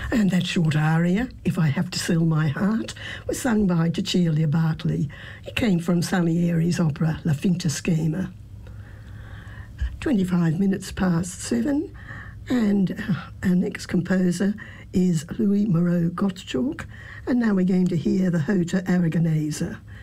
And that short aria, If I Have to Sell My Heart, was sung by Cecilia Bartley. It came from Salieri's opera La Finta Schema. 25 minutes past 7, and our next composer is Louis Moreau Gottschalk, and now we're going to hear the Jota Aragonesa.